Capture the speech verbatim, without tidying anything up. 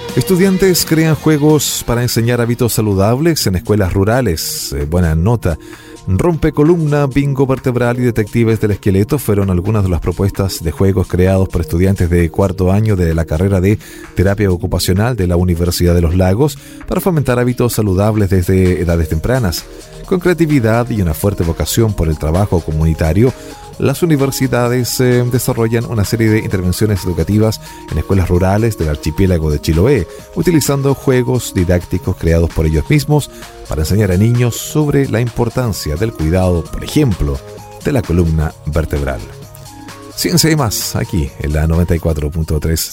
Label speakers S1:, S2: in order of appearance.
S1: Estudiantes crean juegos para enseñar hábitos saludables en escuelas rurales. Eh, buena nota. Rompecolumna, bingo vertebral y detectives del esqueleto fueron algunas de las propuestas de juegos creados por estudiantes de cuarto año de la carrera de terapia ocupacional de la Universidad de los Lagos para fomentar hábitos saludables desde edades tempranas. Con creatividad y una fuerte vocación por el trabajo comunitario, las universidades eh, desarrollan una serie de intervenciones educativas en escuelas rurales del archipiélago de Chiloé, utilizando juegos didácticos creados por ellos mismos para enseñar a niños sobre la importancia del cuidado, por ejemplo, de la columna vertebral. Ciencia y más, aquí en la noventa y cuatro punto tres.